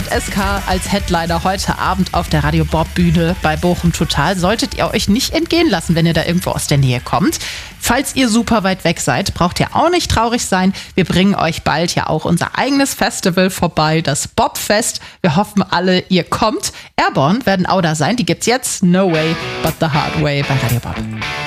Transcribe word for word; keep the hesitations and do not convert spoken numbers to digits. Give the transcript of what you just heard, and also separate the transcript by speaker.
Speaker 1: J S K als Headliner heute Abend auf der Radio Bob Bühne bei Bochum Total. Solltet ihr euch nicht entgehen lassen, wenn ihr da irgendwo aus der Nähe kommt. Falls ihr super weit weg seid, braucht ihr auch nicht traurig sein. Wir bringen euch bald ja auch unser eigenes Festival vorbei, das Bobfest. Wir hoffen alle, ihr kommt. Airborne werden auch da sein. Die gibt's jetzt. No Way But The Hard Way bei Radio Bob.